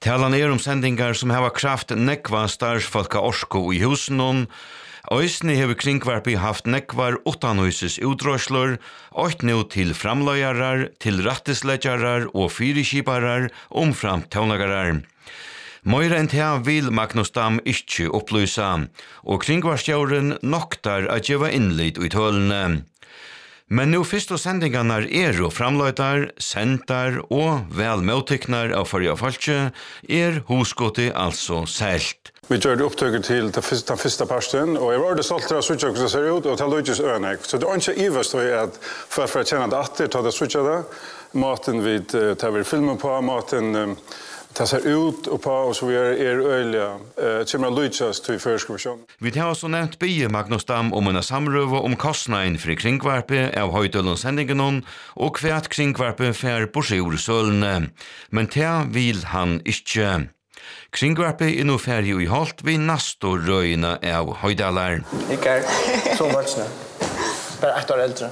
Talan sendingar som hava kraft nekva starfsfolka orsko i husen. Øysni hever kringvarpi haft nekvar utanhusis utrøslur, nu til framløyarar, til rattisledjarar og fyrirskiparar omframt tånagarar. Møyre enn tega vil Magnus Dam ikkje opplysa, og kringvarstjauren noktar at gjeva innlid ut hølene. Men nu fyrst og sendingarna og framløytar, sentar og vel møttiknar av forrige falskje hosgåti altså selt. Vi gjør det opptøkker til den første parsten, og jeg var det stolt av switcha hvordan det ser ut, og til Luigi's ønek. Så det er ikke ivest at for å kjenne det atter, ta det switcha det. Maten vi tar vi filmen på, maten tar seg ut og på, og så vi øyelig. Kommer Luigi's til første versjon. Vi tar også nevnt bygge Magnus Dam en samrøve kostnaden for kringvarpe av høytøllensendingen og kvært kringvarpe for borseursølene. Men det vil han ikke. Kringvarpe nå ferdig i holdt vi nastor røyene av høydalar. Ikke så varsne. Bare 8 år eldre.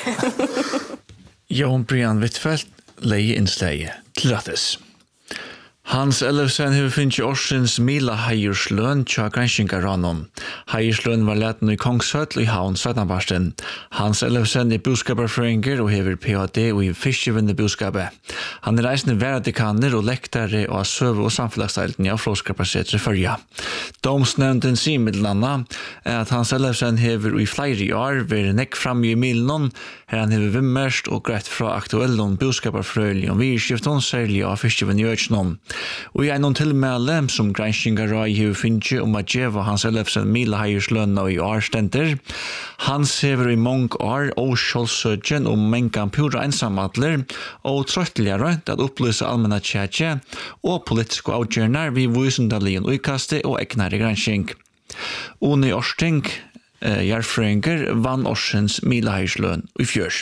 Jon Brian Wittfeldt leie innsleie til rattes. Hans Ellefsen har finnet årsens Mila Heiersløn tja Granskingarranon. Heiersløn var leten i Kongshøtl i Havn 17. Hans Ellefsen buskaperfrøyinger og hever PhD og i fiskevinne buskapet. Han reisende væradekaner og lektare og søve- og samfunnsleilten av Flåskapersetre førja. Domsnevnden sier middelanna at Hans Ellefsen hever i flere år vært nekk fram i milenon, her han hever vimmerst og greit fra aktuellon buskaperfrøylig og virskifton særlig av fiskevinne i Øytsnon. Og i en tilmelde som Granskingarrai har finnet at djeva Hans Ellefsen Mila Heierslønna i årstenter. Hans hever i mange år og kjølsøtjen og mengan pura ensamadler og trøttligere at opplyse allmenna tjetje og politiske avgjørner vi vysendalien uikaste og eknare gransking. Uni Årsting, Gjerfrøyinger, vann årsens Mila Heiersløn i fjørs.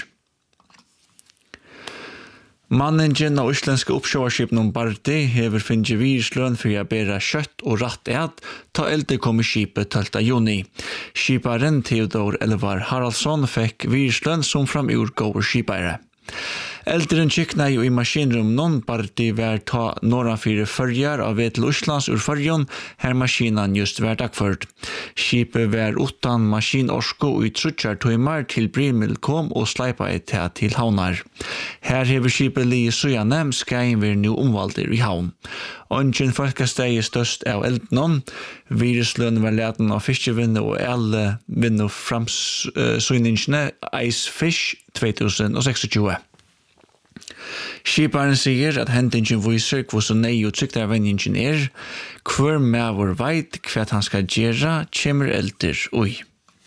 Manningen av islandske oppsjåvarskipene Bardi hever finnet virsløn for å bære kjøtt og ratt ta elde kom i skipet 12. juni. Skiparen Theodor Elvar Haraldsson fikk virsløn som framur går skipare. Eldren kikna jo i maskinrum non Bardi vær ta norra 4 førjar av ved til Oslands ur førjon, her maskinan just vær dagført. Skipet vær utan maskinorsko og i 30 timer til Brimil kom og sleipa til havnar. Her hever skipet li i Sujanem, skrein vi nu omvalder i havn. Ongen folkesteg størst av eldnon, virusløn var leten av fiskevinne og alle vinne framsyningene Ice Fish 2026. Skiparen sier at hendingen viser hvordan nei og trygtarvenningen hver med veit hva han skal gjøre, kommer elder ui.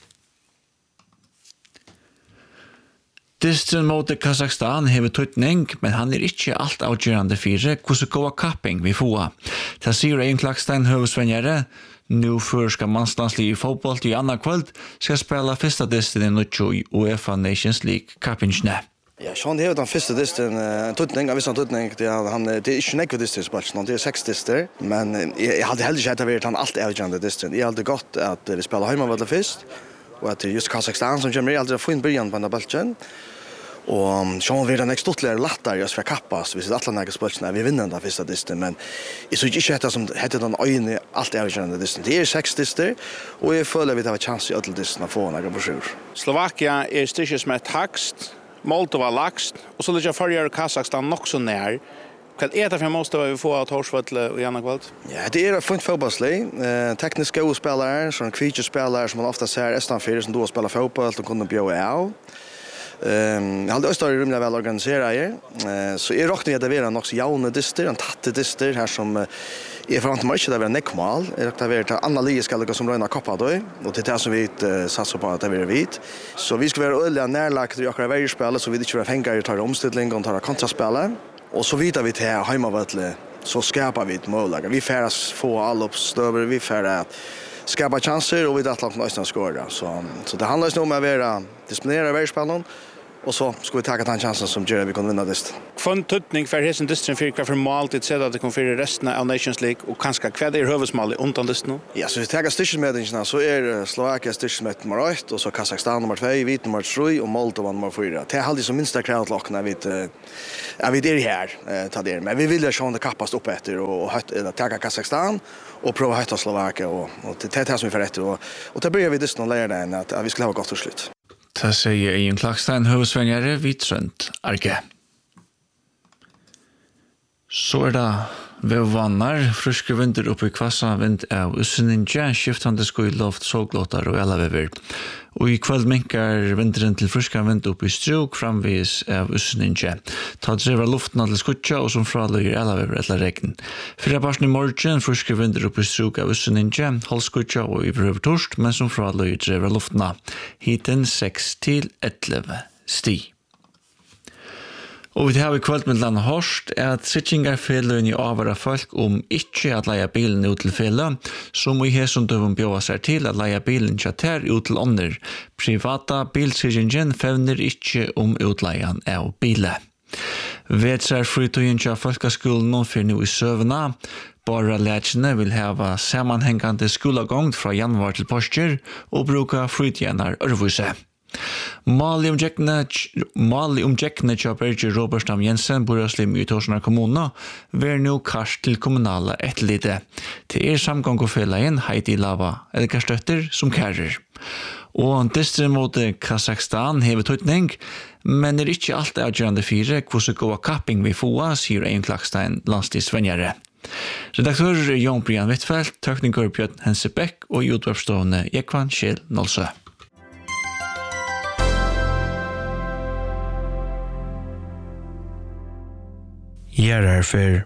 Distren mot Kazakstan hever tøytning, men han ikke alt avgjørende fire hvordan gåa kapping vi få. Det sier Ein Klakstein høvesvengjere, nu førska mannslandslig i fotboll i anna kvöld skal spela fyrsta distren i Nucho i UEFA Nations League kappingsne. Ja, Sean hever den første distren, en tøytning, en viss tøytning, det er ikke nekve distren, det er 6 distrer, men jeg hadde heller ikke vært han alt avgjørende distren. Jeg hadde godt at vi spiller heimavallet først, og at det er just Kazakstan som kommer, jeg hadde fått begynt på denne bølgen. Og Sean vil den ekstotligere lattere oss for kappas, hvis det er alle spørsmålene, vi vinner den første distren, men jeg synes ikke dette som heter den øyne alt avgjørende distren. Det er 6 distrer, og jeg føler vi har chans i alle distren å få noen brosjur. Slovakia styrkes med takst, Moldova lagst, og så ligger Førjar og Kazakstan nok så nær. Hva det for måste vi få av Torsvøtle og Janne Kvalt? Ja, det er fint fotballslig. Teknisk gode spillere, sånn kvitjespillere som man ofta ser Estanfyr, som då spelar fotboll, de kunne bjøre av. Jag hade östar rymliga väl organiserade så är rockning att det är också jaune dister en tatte dister här som är fram till match det var neckmal det var ta analytiska lika som röna koppa då och det är som vi satsar på att det blir vit så vi ska vara öliga närlagt och göra spel så vi inte får hänga i tar omställning och tar kontraspel och så vidare vi till hemmavätle så skapar vi ett mål vi färdas få all uppstöver vi färdas skapa chanser och vi det att långt nästan skåra så det handlar ju om att vara disponera världspelaren Och så ska vi ta den chansen som gör att vi kan vinna det. Kvön tutning för hesen distrin för kvar för mål till sätt att det kommer för resten av Nations League och kanske kvar det huvudmål undan distrin. Ja, så vi tar stichmätningarna så är Slovakia stichmätt nummer 1 och så Kazakstan nummer 2, Vit nummer 3 och Moldova nummer 4. Det är alltid som minsta crowdlock när vi är här ta det. Men vi vill ju sjå det kappast upp efter och ta Kazakstan och prova att ta Slovakia och det som vi får rätt och det börjar vi distrin lära den att vi skulle ha gått till slut. Det sier Ian Klakstein, høvesvengjere, Vitrønt, Arke. Så det vevvannar, friske vinter oppe i kvassa, vind av usseninja, skiftande skuiloft, såglåtar og elavever. Og i kveld minkar vinteren til friska vind oppe i struk, framvis av usseninja. Ta drever luften til skutja, og som fraløyer elavever etla regn. Fyra parsen i morgen, friske vinter oppe i struk av usseninja, halvskutja og i prøver torst, men som fraløyer drever luften. Hiten 6-11 sti. Og vi har i kvöldmiddelan hørst at sittingarfelen i avvara folk ikke at leia bilen ut til fele, som i hesundøven bjøa seg til at leia bilen kjater ut til ånder. Privata bilsittingen fevner ikke utleian av bile. Vetsar frytøyen kja folkaskolen nå for nå i søvna. Bara lærkene vil hava sammanhengande skolagång fra januar til påsker og bruka frytjenar ørvuse. Mali omjekkene kja Berger Roberstam Jensen, Boraslim i Torsjøna kommune, ver nå kast til kommunale etterlite. Det samgångofelagen Heidi Lava Elgarstøtter som kærer. Og distrin mot Kazakstan hever tøytning, men ikke alt avgjørende fire hvordan gåa kapping vi få, sier Ein Klakstein landstidsvengjere. Redaktør Jon Brian Wittfeldt, tekniker Bjørn Hensebekk og utvarpsstående Jekvan Kjell Nolsø. Gjerar for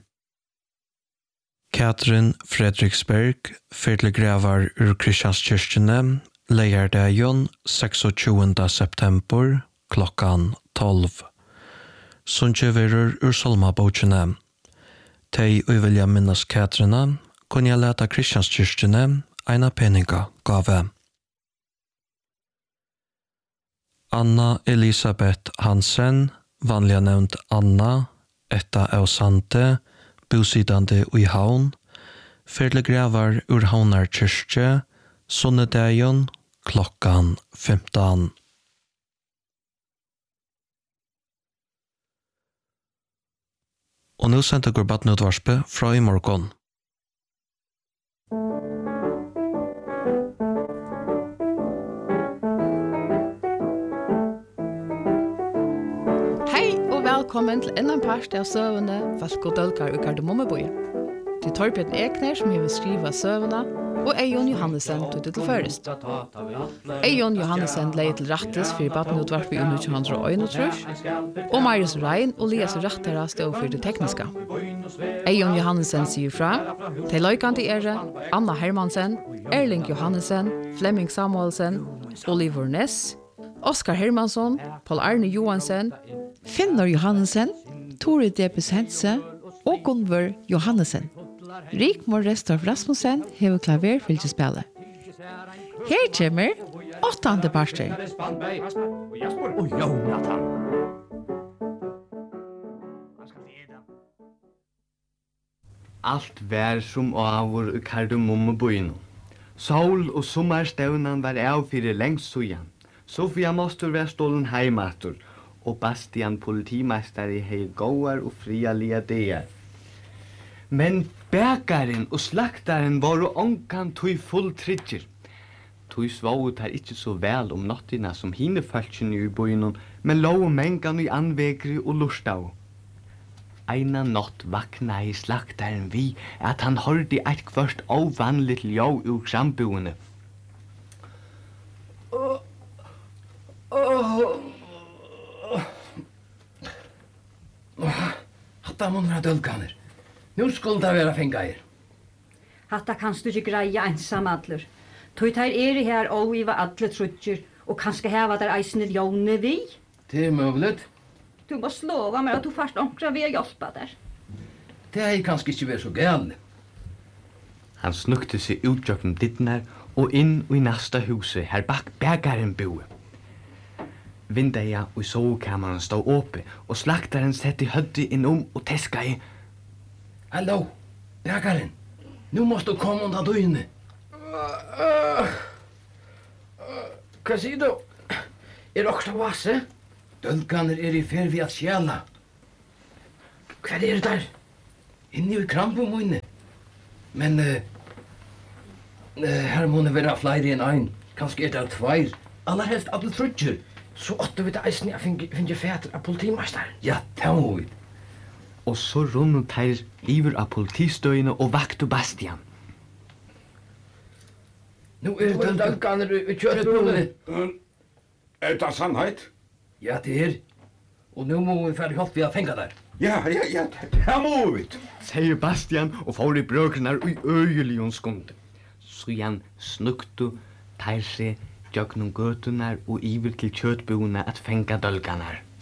Katrin Fredriksberg, fyrtelegravar ur Kristianskirkene, leier dagen 26. september klokkan 12. Sunnkjøverer ur Solmabokjene. Tei uvilja minnas Katrina, kunne jeg leta Kristianskirkene eina peninga gave. Anna Elisabeth Hansen, vanliga nevnt Anna, etta av Sante, bosidande i Havn, fyrtelegravar ur Havnar kyrkje, sunnedagen klokkan 15. Og nå sendte går badnutvarspe fra i morgon. Velkommen til enda part av søvende Falk og Dølkar og Kardemommeboje. Til Torbjørn Ekner som vil skrive søvende, og Eion Johannesen tog det til først. Eion Johannesen leie til Rattes for badnutvarp i 1921, og Marius Rein og Lias Rattara stod for det tekniske. Eion Johannesen sier fra, til løykende Anna Hermansen, Erling Johannesen, Flemming Samuelsen, Oliver Ness, Oskar Hermansson, Paul Arne Johansen, Finnor Johannesen, Tore Debus Hense og Gunvor Johannesen. Rikmor Restorff Rasmussen hever klaverfylkespillet. Her kommer 8. parter. Og Jonathan. Alt vær som avur i Kardemommebojen. Sol og sommarstevnan var av fyrir lengst sujan. Sofia Mostur var stålen heimatur, og Bastian politimestari hei gåar og frialia dear. Men bækaren og slaktaren var onkan tui full tridger. Tui svout her ikkje så vel om nottina som hine fölkjene i boinon, men lov mengan i anvegri og lustau. Eina natt vakna i slaktaren vi at han hørte eit kvørst ovanligt ljå ur krambuene. Hatta munra dølkaner. Nu skulle det være fengeir. Hatta kanst du ikke greia ensam adler. Tøy tar her og i var adler trutjer, og kanskje heva der eisne ljåne vi? Det møvlet. Du må slova meg at du først omkra vi hjelpa der. Det kanskje ikke vært så gale. Han snukte seg utjøkken dittnar og inn i nasta huset her bak bægaren boe. Vindeia og sovekammeren stod åpe, og slaktaren sette høddi inn og teskei. Hallo, brakaren. Nu måste du komma undan døgnet. Hva sier du? Også vasse? Dølkaner I ferd ved at skjela. Hva det der? Inni I krampen mine. Men her må det være flere enn ein. Kanskje det tveir. Allerhelst alle trudger. Så åtte vi det eisen jeg finner feter av politimasteren. Ja, det må vi. Og så rundet her iver av politistøyene og vakt og Bastian. Nu det dølkaner I kjøttbullet. Det sannhet? Ja, det Og nu må vi ferdig holdt vi å fenga der. Ja, det må vi. Sier Bastian og får I brøkene I øyeligon skund. Så igjen snukte tar seg gjøgnum gøtunar og iver til kjøttboene at fenga dølkanar.